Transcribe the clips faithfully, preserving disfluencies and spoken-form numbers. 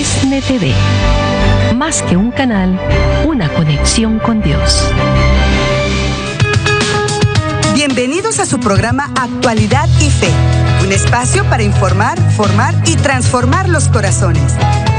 ESNE T V. Más que un canal, una conexión con Dios. Bienvenidos a su programa Actualidad y Fe, un espacio para informar, formar y transformar los corazones.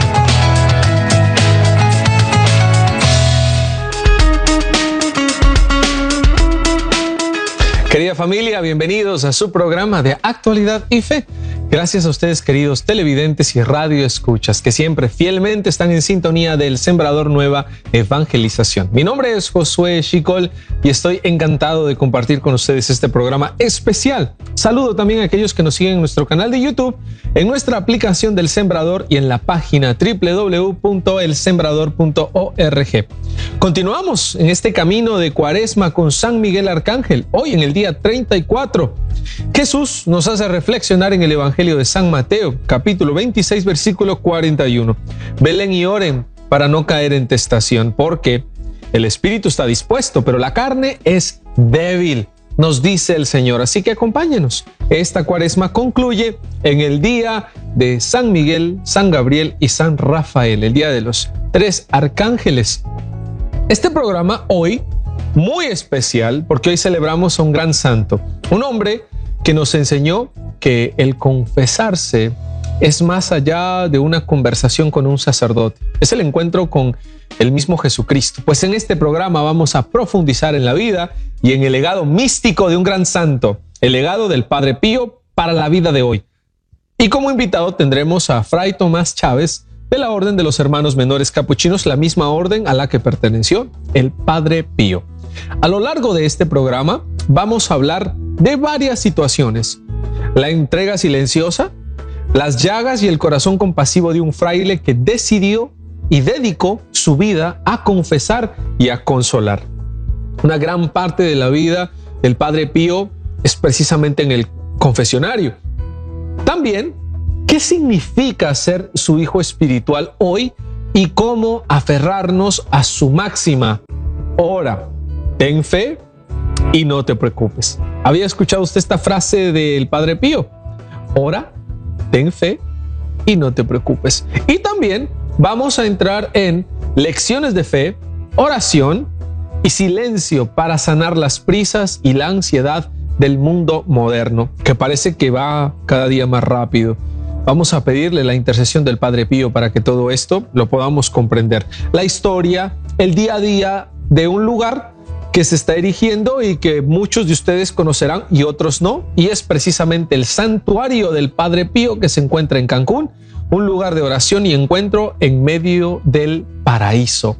Querida familia, bienvenidos a su programa de Actualidad y Fe. Gracias a ustedes, queridos televidentes y radioescuchas, que siempre fielmente están en sintonía del Sembrador Nueva Evangelización. Mi nombre es Josué Chicol y estoy encantado de compartir con ustedes este programa especial. Saludo también a aquellos que nos siguen en nuestro canal de YouTube, en nuestra aplicación del Sembrador y en la página doble u doble u doble u punto el sembrador punto org. Continuamos en este camino de Cuaresma con San Miguel Arcángel, hoy en el día treinta y cuatro. Jesús nos hace reflexionar en el Evangelio de San Mateo, capítulo veintiséis, versículo cuarenta y uno. Velen y oren para no caer en tentación, porque el espíritu está dispuesto, pero la carne es débil, nos dice el Señor. Así que acompáñenos. Esta Cuaresma concluye en el día de San Miguel, San Gabriel y San Rafael, el día de los tres arcángeles. Este programa hoy, muy especial, porque hoy celebramos a un gran santo, un hombre que nos enseñó que el confesarse es más allá de una conversación con un sacerdote, es el encuentro con el mismo Jesucristo. Pues en este programa vamos a profundizar en la vida y en el legado místico de un gran santo, el legado del Padre Pío para la vida de hoy. Y como invitado tendremos a Fray Tomás Chávez, de la Orden de los Hermanos Menores Capuchinos, la misma orden a la que perteneció el Padre Pío. A lo largo de este programa vamos a hablar de varias situaciones: la entrega silenciosa, las llagas y el corazón compasivo de un fraile que decidió y dedicó su vida a confesar y a consolar. Una gran parte de la vida del Padre Pío es precisamente en el confesionario. También, ¿qué significa ser su hijo espiritual hoy y cómo aferrarnos a su máxima? Ora, ten fe y no te preocupes. ¿Había escuchado usted esta frase del Padre Pío? Ora, ten fe y no te preocupes. Y también vamos a entrar en lecciones de fe, oración y silencio para sanar las prisas y la ansiedad del mundo moderno, que parece que va cada día más rápido. Vamos a pedirle la intercesión del Padre Pío para que todo esto lo podamos comprender. La historia, el día a día de un lugar que se está erigiendo y que muchos de ustedes conocerán y otros no, y es precisamente el santuario del Padre Pío que se encuentra en Cancún, un lugar de oración y encuentro en medio del paraíso.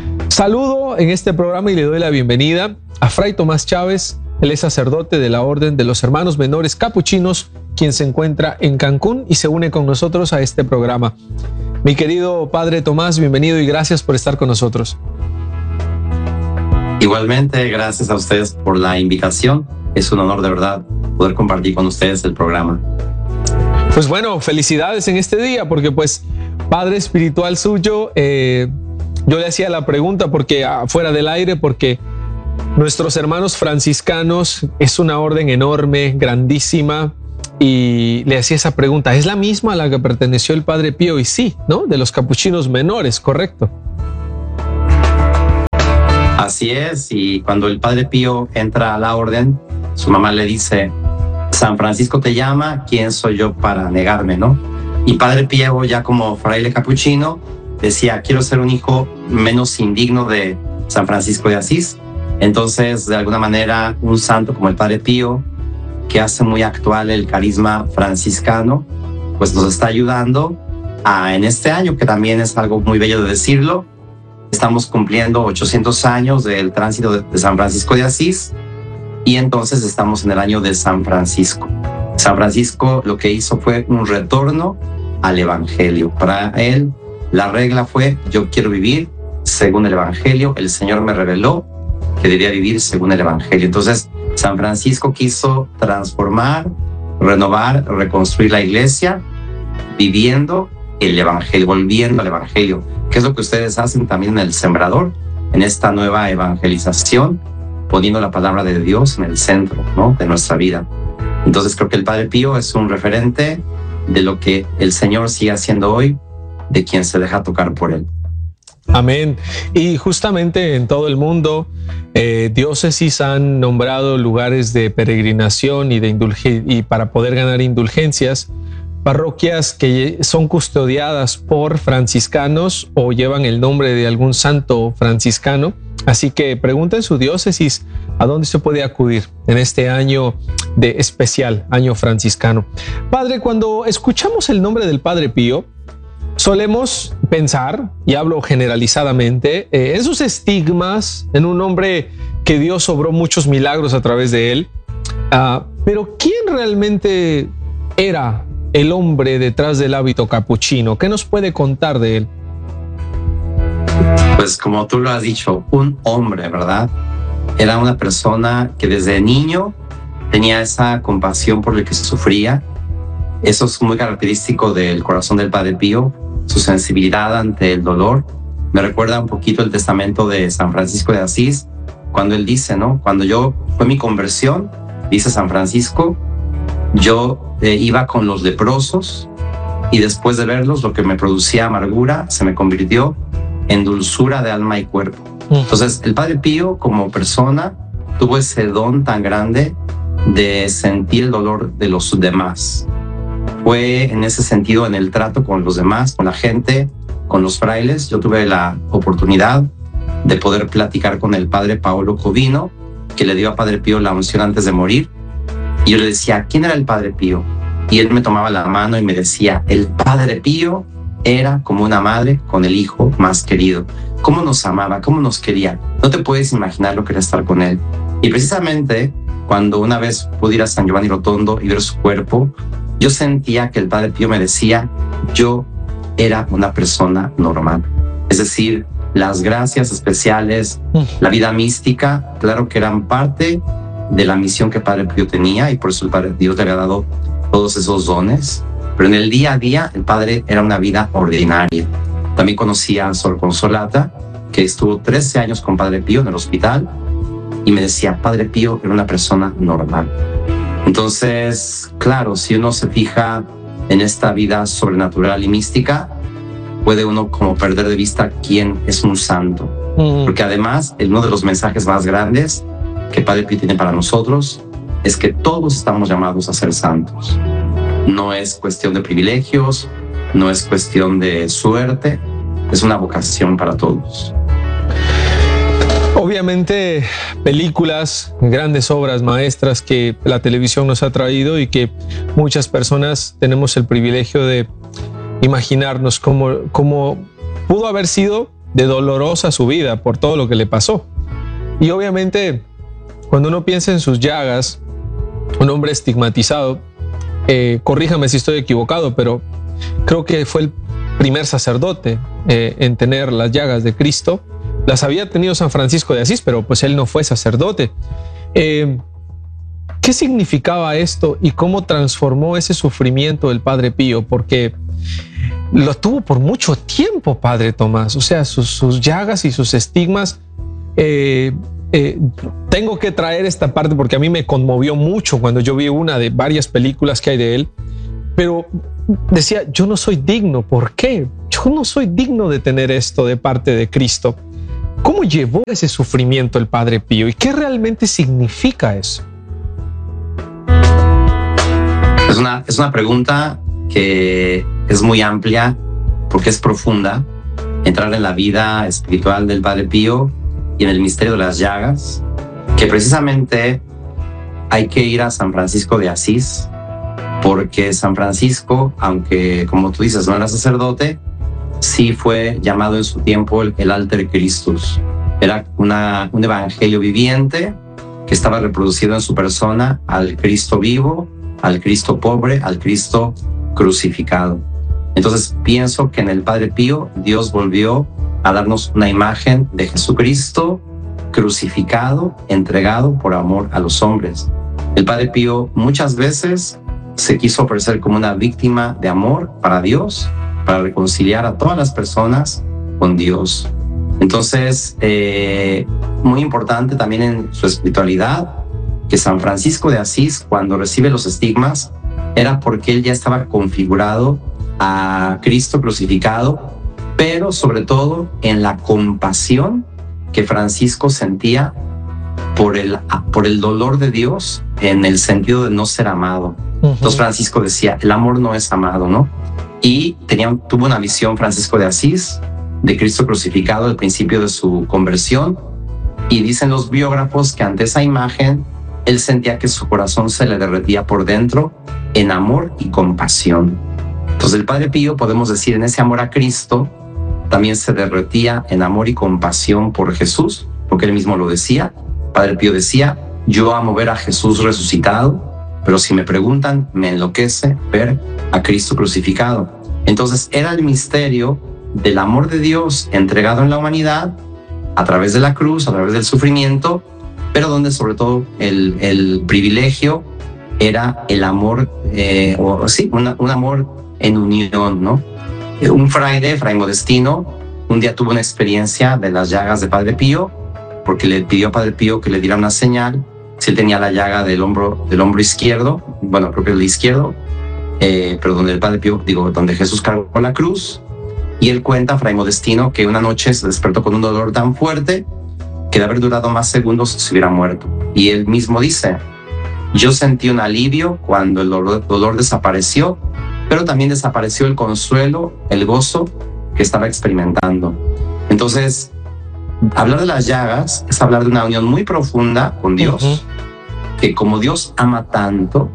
Saludo en este programa y le doy la bienvenida a Fray Tomás Chávez. Él es sacerdote de la Orden de los Hermanos Menores Capuchinos, quien se encuentra en Cancún y se une con nosotros a este programa. Mi querido Padre Tomás, bienvenido y gracias por estar con nosotros. Igualmente, gracias a ustedes por la invitación. Es un honor de verdad poder compartir con ustedes el programa. Pues bueno, felicidades en este día, porque pues Padre espiritual suyo, eh, yo le hacía la pregunta porque fuera del aire, porque nuestros hermanos franciscanos es una orden enorme, grandísima, y le hacía esa pregunta, ¿es la misma a la que perteneció el Padre Pío? Y sí, ¿no? De los capuchinos menores, ¿correcto? Así es, y cuando el Padre Pío entra a la orden, su mamá le dice, San Francisco te llama, ¿quién soy yo para negarme, no? Y Padre Pío, ya como fraile capuchino, decía, quiero ser un hijo menos indigno de San Francisco de Asís. Entonces, de alguna manera, un santo como el Padre Pío, que hace muy actual el carisma franciscano, pues nos está ayudando a, en este año, que también es algo muy bello de decirlo, estamos cumpliendo ochocientos años del tránsito de, de San Francisco de Asís, y entonces estamos en el año de San Francisco. San Francisco lo que hizo fue un retorno al Evangelio. Para él, la regla fue, yo quiero vivir según el Evangelio, el Señor me reveló que debía vivir según el Evangelio. Entonces, San Francisco quiso transformar, renovar, reconstruir la iglesia, viviendo el Evangelio, volviendo al Evangelio, que es lo que ustedes hacen también en el Sembrador, en esta nueva evangelización, poniendo la palabra de Dios en el centro, ¿no?, de nuestra vida. Entonces creo que el Padre Pío es un referente de lo que el Señor sigue haciendo hoy de quien se deja tocar por él. Amén. Y justamente en todo el mundo, eh, diócesis han nombrado lugares de peregrinación y, de indulge- y para poder ganar indulgencias, parroquias que son custodiadas por franciscanos o llevan el nombre de algún santo franciscano. Así que pregunta en su diócesis a dónde se puede acudir en este año de especial, año franciscano. Padre, cuando escuchamos el nombre del Padre Pío, solemos pensar, y hablo generalizadamente, eh, en sus estigmas, en un hombre que Dios obró muchos milagros a través de él. Uh, pero ¿quién realmente era el hombre detrás del hábito capuchino? ¿Qué nos puede contar de él? Pues como tú lo has dicho, un hombre, ¿verdad? Era una persona que desde niño tenía esa compasión por el que se sufría. Eso es muy característico del corazón del Padre Pío, su sensibilidad ante el dolor. Me recuerda un poquito el testamento de San Francisco de Asís, cuando él dice, ¿no? Cuando yo fue mi conversión, dice San Francisco, yo eh, iba con los leprosos y después de verlos, lo que me producía amargura se me convirtió en dulzura de alma y cuerpo. Entonces, el Padre Pío como persona tuvo ese don tan grande de sentir el dolor de los demás. Fue en ese sentido en el trato con los demás, con la gente, con los frailes. Yo tuve la oportunidad de poder platicar con el Padre Paolo Covino, que le dio a Padre Pío la unción antes de morir. Y yo le decía, ¿quién era el Padre Pío? Y él me tomaba la mano y me decía, el Padre Pío era como una madre con el hijo más querido. Cómo nos amaba, cómo nos quería. No te puedes imaginar lo que era estar con él. Y precisamente cuando una vez pude ir a San Giovanni Rotondo y ver su cuerpo, yo sentía que el Padre Pío me decía, yo era una persona normal. Es decir, las gracias especiales, la vida mística, claro que eran parte de la misión que Padre Pío tenía y por eso el Padre Dios le había dado todos esos dones. Pero en el día a día, el Padre era una vida ordinaria. También conocía a Sor Consolata, que estuvo trece años con Padre Pío en el hospital, y me decía, Padre Pío era una persona normal. Entonces, claro, si uno se fija en esta vida sobrenatural y mística, puede uno como perder de vista quién es un santo. Mm. Porque además, uno de los mensajes más grandes que Padre Pío tiene para nosotros es que todos estamos llamados a ser santos. No es cuestión de privilegios, no es cuestión de suerte, es una vocación para todos. Obviamente, películas, grandes obras maestras que la televisión nos ha traído y que muchas personas tenemos el privilegio de imaginarnos cómo, cómo pudo haber sido de dolorosa su vida por todo lo que le pasó. Y obviamente, cuando uno piensa en sus llagas, un hombre estigmatizado, eh, corríjame si estoy equivocado, pero creo que fue el primer sacerdote eh, en tener las llagas de Cristo. Las había tenido San Francisco de Asís, pero pues él no fue sacerdote. Eh, ¿Qué significaba esto y cómo transformó ese sufrimiento del Padre Pío? Porque lo tuvo por mucho tiempo, Padre Tomás. O sea, sus, sus llagas y sus estigmas. Eh, eh, tengo que traer esta parte porque a mí me conmovió mucho cuando yo vi una de varias películas que hay de él. Pero decía, yo no soy digno. ¿Por qué? Yo no soy digno de tener esto de parte de Cristo. ¿Cómo llevó ese sufrimiento el Padre Pío? ¿Y qué realmente significa eso? Es una, es una pregunta que es muy amplia porque es profunda. Entrar en la vida espiritual del Padre Pío y en el misterio de las llagas, que precisamente hay que ir a San Francisco de Asís, porque San Francisco, aunque como tú dices no era sacerdote, sí fue llamado en su tiempo el, el Alter Christus. Era una, un evangelio viviente que estaba reproducido en su persona al Cristo vivo, al Cristo pobre, al Cristo crucificado. Entonces pienso que en el Padre Pío Dios volvió a darnos una imagen de Jesucristo crucificado, entregado por amor a los hombres. El Padre Pío muchas veces se quiso ofrecer como una víctima de amor para Dios, para reconciliar a todas las personas con Dios. Entonces, eh, muy importante también en su espiritualidad, que San Francisco de Asís, cuando recibe los estigmas, era porque él ya estaba configurado a Cristo crucificado, pero sobre todo en la compasión que Francisco sentía por el, por el dolor de Dios en el sentido de no ser amado. Uh-huh. Entonces Francisco decía, el amor no es amado, ¿no? Y tenía, tuvo una visión Francisco de Asís de Cristo crucificado al principio de su conversión, y dicen los biógrafos que ante esa imagen él sentía que su corazón se le derretía por dentro en amor y compasión. Entonces el Padre Pío, podemos decir, en ese amor a Cristo también se derretía en amor y compasión por Jesús, porque él mismo lo decía. Padre Pío decía, yo amo ver a Jesús resucitado, pero si me preguntan, me enloquece ver a Cristo crucificado. Entonces era el misterio del amor de Dios entregado en la humanidad a través de la cruz, a través del sufrimiento, pero donde sobre todo el, el privilegio era el amor, eh, o sí, una, un amor en unión, ¿no? Un fraile, Fray Modestino, un día tuvo una experiencia de las llagas de Padre Pío, porque le pidió a Padre Pío que le diera una señal si él tenía la llaga del hombro, del hombro izquierdo, bueno, creo que el izquierdo, eh, pero donde el Padre Pío, digo, donde Jesús cargó la cruz. Y él cuenta, Fray Modestino, que una noche se despertó con un dolor tan fuerte que de haber durado más segundos se hubiera muerto. Y él mismo dice, yo sentí un alivio cuando el dolor, dolor desapareció, pero también desapareció el consuelo, el gozo que estaba experimentando. Entonces, hablar de las llagas es hablar de una unión muy profunda con Dios, uh-huh. que como Dios ama tanto,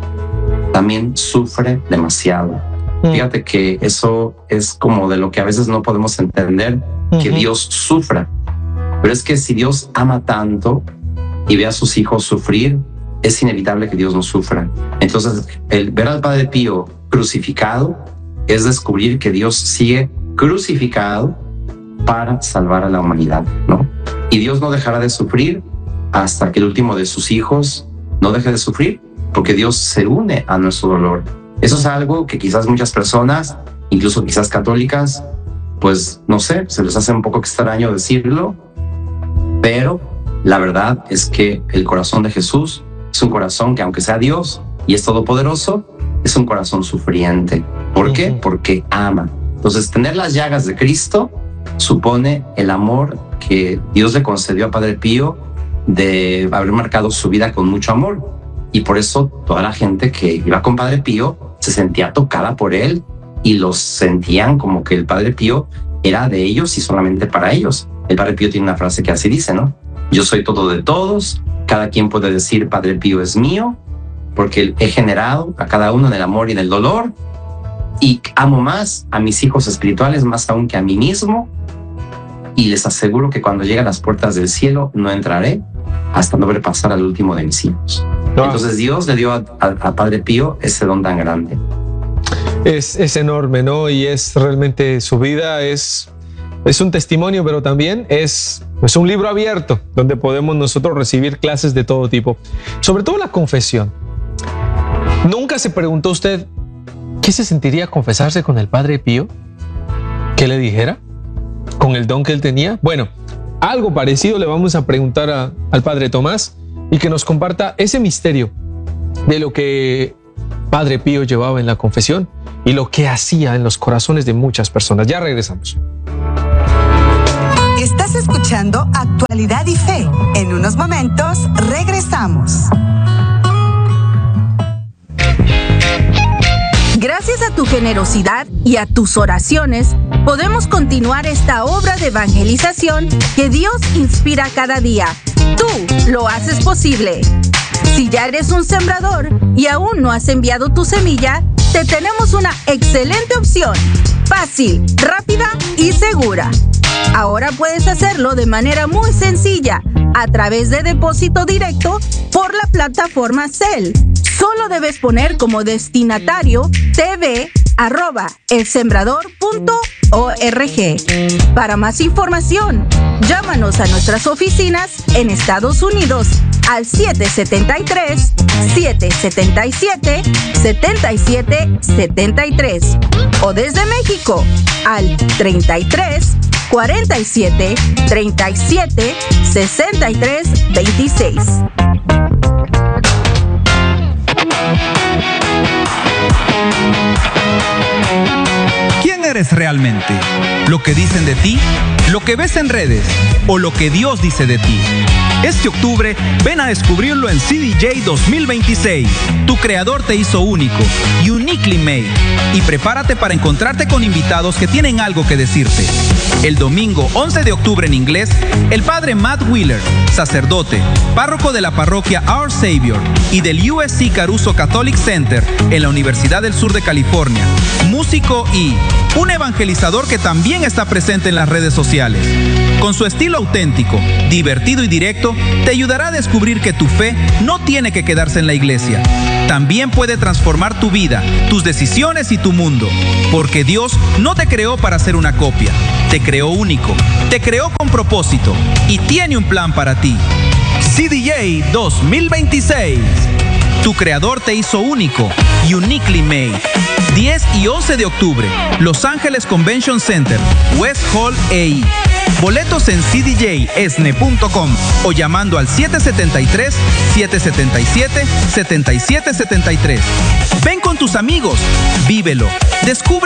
también sufre demasiado. Uh-huh. Fíjate que eso es como de lo que a veces no podemos entender, uh-huh. que Dios sufra. Pero es que si Dios ama tanto y ve a sus hijos sufrir, es inevitable que Dios no sufra. Entonces, el ver al Padre Pío crucificado es descubrir que Dios sigue crucificado para salvar a la humanidad, ¿no? Y Dios no dejará de sufrir hasta que el último de sus hijos no deje de sufrir, porque Dios se une a nuestro dolor. Eso es algo que quizás muchas personas, incluso quizás católicas, pues no sé, se les hace un poco extraño decirlo, pero la verdad es que el corazón de Jesús es un corazón que, aunque sea Dios y es todopoderoso, es un corazón sufriente. ¿Por qué? Porque ama. Entonces, tener las llagas de Cristo supone el amor que Dios le concedió a Padre Pío de haber marcado su vida con mucho amor. Y por eso toda la gente que iba con Padre Pío se sentía tocada por él y los sentían como que el Padre Pío era de ellos y solamente para ellos. El Padre Pío tiene una frase que así dice, ¿no? Yo soy todo de todos, cada quien puede decir Padre Pío es mío, porque he generado a cada uno en el amor y en el dolor, y amo más a mis hijos espirituales más aún que a mí mismo, y les aseguro que cuando llegue a las puertas del cielo no entraré hasta no ver pasar al último de mis hijos. No. Entonces Dios le dio a, a, a Padre Pío ese don tan grande. Es, es enorme, ¿no? Y es realmente su vida es... Es un testimonio, pero también es, es un libro abierto donde podemos nosotros recibir clases de todo tipo. Sobre todo la confesión. ¿Nunca se preguntó usted qué se sentiría confesarse con el Padre Pío? ¿Qué le dijera? ¿Con el don que él tenía? Bueno, algo parecido le vamos a preguntar a, al Padre Tomás y que nos comparta ese misterio de lo que Padre Pío llevaba en la confesión y lo que hacía en los corazones de muchas personas. Ya regresamos. Estás escuchando Actualidad y Fe. En unos momentos regresamos. Gracias a tu generosidad y a tus oraciones, podemos continuar esta obra de evangelización que Dios inspira cada día. Tú lo haces posible. Si ya eres un sembrador y aún no has enviado tu semilla, te tenemos una excelente opción. Fácil, rápida y segura. Ahora puedes hacerlo de manera muy sencilla, a través de depósito directo por la plataforma Zelle. Solo debes poner como destinatario tv arroba elsembrador punto org. Para más información, llámanos a nuestras oficinas en Estados Unidos al siete siete tres, siete siete siete, siete siete siete tres o desde México al treinta y tres, cuarenta y siete, treinta y siete, sesenta y tres, veintiséis. eres realmente? ¿Lo que dicen de ti? ¿Lo que ves en redes? ¿O lo que Dios dice de ti? Este octubre, ven a descubrirlo en C D J dos mil veintiséis. Tu creador te hizo único, uniquely made. Y prepárate para encontrarte con invitados que tienen algo que decirte. El domingo once de octubre en inglés, el padre Matt Wheeler, sacerdote, párroco de la parroquia Our Savior y del U S C Caruso Catholic Center en la Universidad del Sur de California, músico y un evangelizador que también está presente en las redes sociales. Con su estilo auténtico, divertido y directo, te ayudará a descubrir que tu fe no tiene que quedarse en la iglesia. También puede transformar tu vida, tus decisiones y tu mundo. Porque Dios no te creó para ser una copia. Te creó único, te creó con propósito y tiene un plan para ti. C D J dos mil veintiséis. Tu creador te hizo único, uniquely made. diez y once de octubre, Los Ángeles Convention Center, West Hall E I. Boletos en c d j e s n e punto com o llamando al siete siete tres, siete siete siete, siete siete siete tres. Ven con tus amigos, vívelo, descubre